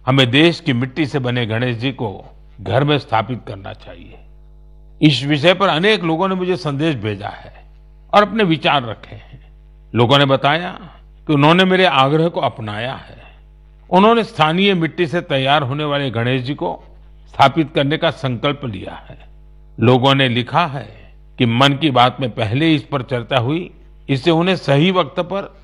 हमें देश की मिट्टी से बने गणेश जी को घर में स्थापित करना चाहिए। इस विषय पर अनेक लोगों ने मुझे संदेश भेजा है और अपने विचार रखे हैं। लोगों ने बताया कि उन्होंने मेरे आग्रह को अपनाया है। उन्होंने स्थानीय मिट्टी से तैयार होने वाले गणेश जी को स्थापित करने का संकल्प लिया है। लोगों ने लिखा है कि मन की बात में पहले इस पर चर्चा हुई, इससे उन्हें सही वक्त पर